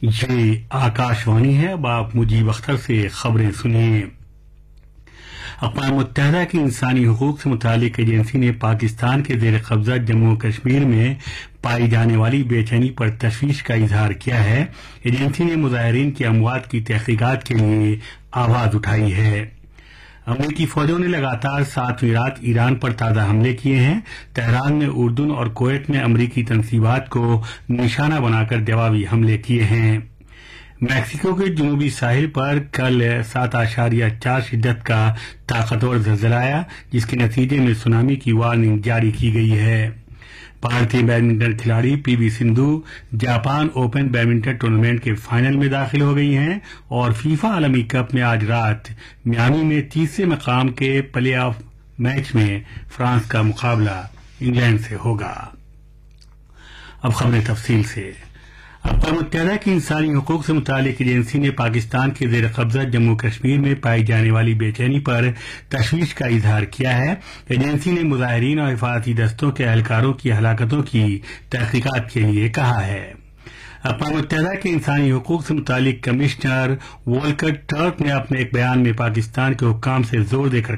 یہ آکاشوانی ہے۔ اب آپ مجیب اختر سے خبریں سنیے۔ اقوام متحدہ کی انسانی حقوق سے متعلق ایجنسی نے پاکستان کے زیر قبضہ جموں و کشمیر میں پائی جانے والی بے چینی پر تشویش کا اظہار کیا ہے۔ ایجنسی نے مظاہرین کی اموات کی تحقیقات کے لیے آواز اٹھائی ہے۔ امریکی فوجوں نے لگاتار 7ویں رات ایران پر تازہ حملے کیے ہیں۔ تہران میں اردن اور کویت میں امریکی تنصیبات کو نشانہ بنا کر جوابی حملے کیے ہیں۔ میکسیکو کے جنوبی ساحل پر کل 7.4 شدت کا طاقتور زلزلہ آیا، جس کے نتیجے میں سونامی کی وارننگ جاری کی گئی ہے۔ بھارتی بیڈمنٹن کھلاڑی پی وی Sindhu Japan open badminton tournament کے فائنل میں داخل ہو گئی ہیں اور فیفا عالمی کپ میں آج رات میامی میں تیسرے مقام کے پلے آف میچ میں فرانس کا مقابلہ انگلینڈ سے ہوگا۔ اب خبریں تفصیل سے۔ اقوام متحدہ کی انسانی حقوق سے متعلق ایجنسی نے پاکستان کے زیر قبضہ جموں کشمیر میں پائی جانے والی بے چینی پر تشویش کا اظہار کیا ہے۔ ایجنسی نے مظاہرین اور حفاظتی دستوں کے اہلکاروں کی ہلاکتوں کی تحقیقات کے لیے کہا ہے۔ اقوام متحدہ کے انسانی حقوق سے متعلق کمشنر وولکر ٹرک نے اپنے ایک بیان میں پاکستان کے حکام سے زور دے کر